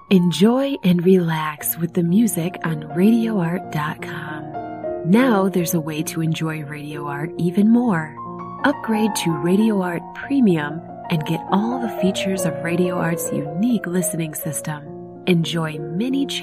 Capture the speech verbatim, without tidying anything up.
Enjoy and relax with the music on radio art dot com. Now there's a way to enjoy Radio Art even more. Upgrade to Radio Art Premium and get all the features of Radio Art's unique listening system. Enjoy many channels